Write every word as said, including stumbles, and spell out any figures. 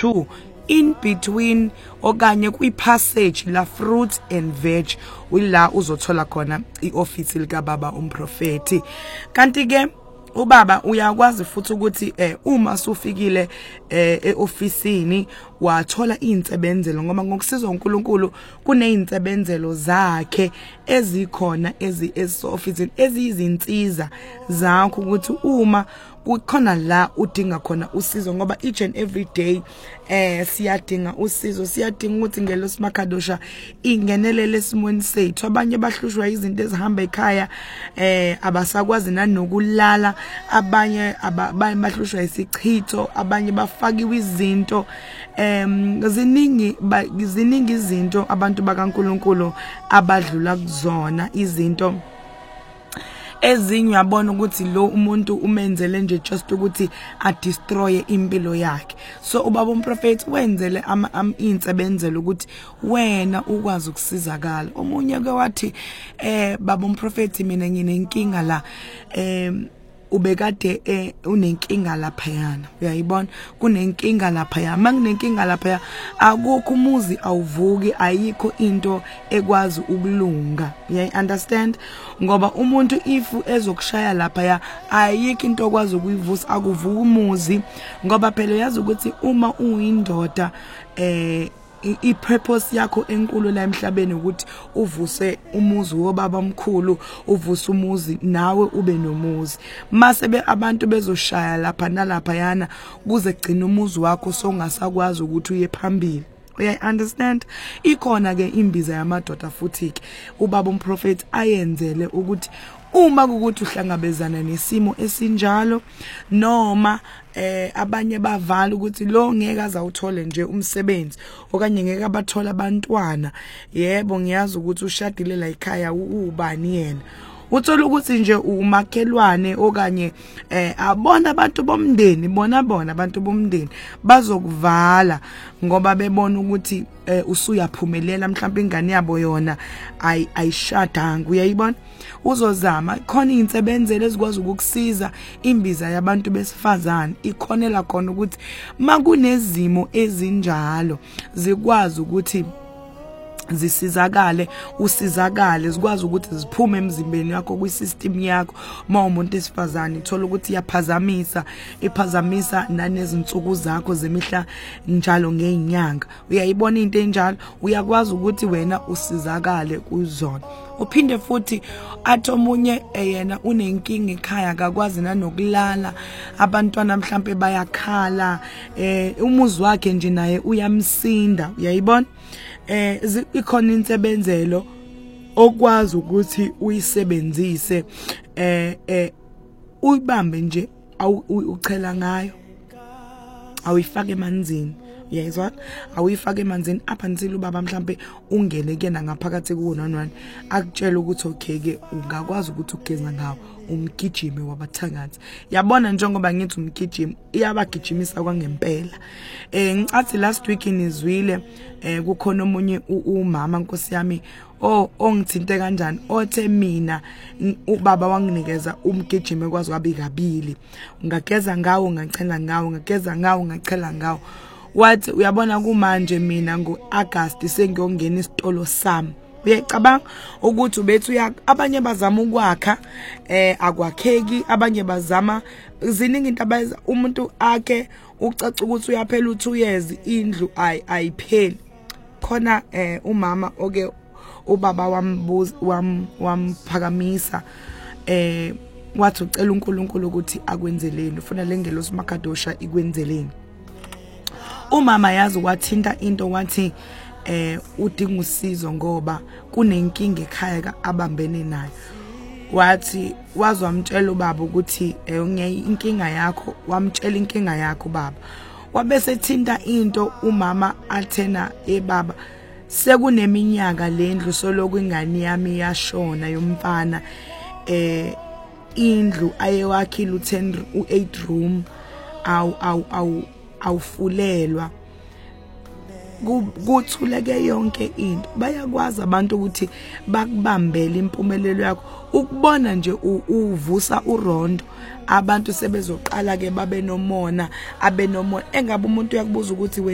two in between okanye kwi-passage la fruit and veg wila uzothola khona i-office lika baba umprofeti. Kanti ke ubaba uyakwazi futhi ukuthi eh uma sufikile eh eofisini wathola insebenzelo ngoba ngokusizwa uNkulunkulu kuneyintsebenzelo zakhe ezikhona ezi esofisini eziyizinsiza zakho ukuthi uma kukhona la udinga khona usizo ngoba each and every day eh siyadinga usizo siyadinga ukuthi ngelo simakadosha ingenelele esimweni sethu. Abanye bahlushwa izinto ezihamba ekhaya eh abasakwazi nanokulala, abanye abanye bahlushwa isichitho, abanye bafakiwe izinto em ziningi ziningi izinto abantu bakaNkulunkulu abadlula kuzona izinto ezinye uyabona ukuthi lo umuntu umenzele nje just ukuthi a destroy impilo yakhe. So ubaba umprofeti wenzele ama insebenzelo ukuthi wena ukwazi ukusizakala. Omunye ke wathi eh baba umprofeti mina nginenkinga la em ubekade eh unenkinga lapha yana uyayibona kunenkinga lapha ya manginenkinga lapha ya akukho umuzi awuvuki ayikho into ekwazi ukulunga you understand ngoba umuntu if ezokushaya lapha ya ayikho into okwazi ukuyivusa akuvuka umuzi ngoba phela yazi ukuthi uma uyindoda eh i-purpose yakho enkulu la emhlabeni ukuthi uvuse umuzi wobaba omkhulu uvuse umuzi nawe ube nomuzi mase be abantu bezoshaya lapha nalapha yana kuze gcina umuzi wakho songasakwazi ukuthi uye phambili. Uya understand ikhona ke imbiza yamadoda futhi ke ubaba umprofeti ayenzele ukuthi uma ukuthi uhlangabezana nesimo esinjalo noma eh abanye bavala ukuthi lo ngeke azawuthole nje umsebenzi okanye ngeke abathola abantwana yebo ngiyazi ukuthi ushadile la ekhaya ubani yena uthola ukuthi nje umakhelwane okanye eh abona abantu bomndeni bona bona abantu bomndeni bazokuvala ngoba bebona ukuthi eh, usuyaphumelela mhlawumbe ingane yabo yona ay ayishadanga uyayibona uzozama khona insebenzele ezikwazi ukukusiza imbiza yabantu besifazane ikhonela khona ukuthi makunezimo ezinjalo zikwazi ukuthi zisizakale usizakale zikwazi ukuthi ziphume emzimbeni yakho kwisystem yakho uma umuntu esifazane ithola ukuthi iyaphazamisa iphazamisa nanezinsuku zakho zemihla njalo ngeenyanga uyayibona into enjalo uyakwazi ukuthi wena usizakale kuzona. Uphinde futhi athi omunye yena unenkinga ekhaya akakwazi nanokulala abantwana mhlambe bayakhala eh umuzi wakhe nje naye uyamsinda uyayibona eh ikhona insebenzelo okwazi ukuthi uyisebenzise eh eh uyibambe nje ucela ngayo awuyifake emanzini uyayizwa awuyifake emanzini apha nzile ubaba mhlambe ungene kena ngaphakathi kuwonanwani akutshela ukuthi okay ke ungakwazi ukuthi ugeza ngawo umgijime wabathangathi yabona njengoba ngithi umgijimi iyabagijimisa kwangempela eh ngicathi last week nizwile eh kukhona omunye umama nkosi yami oh ongithinte kanjani othe mina ubaba wanginikeza umgijime kwazi wabi kabili ungageza ngawo ngachela ngawo ngageza ngawo ngachela ngawo wathi uyabona kumanje mina ngoAugust sengiyongena isitolo sami uyacabanga ukuthi ubethu abanye bazama ukwakha eh akwakheki abanye bazama ziningi into abayenza umuntu akhe ucaca ukuthi uyaphela u two years indlu ayipheli khona eh umama oke ubaba wambuza wamphakamisa eh wathi ucela uNkulunkulu ukuthi akwenzeleni ufuna lengelo simakadosha ikwenzeleni. Umama yazi wathinta into wathi eh udinga usizo ngoba kunenkinga ekhaya abambene nayo wathi wazwamtshela ubaba ukuthi inkinga yakho wamtshela inkinga yakho baba wabese thinta into umama athena ebaba sekuneminyaka lendlu soloku ingane yami yashona yomfana eh indlu ayewakhile u ten u eight room awu awu awu awufulelwa kuthuleke yonke into bayakwazi abantu ukuthi bakubambele impumelelo yakho ukubona nje uvusa urondo abantu sebezoqala ke babe nomona abe nomona engabe umuntu uyakubuza ukuthi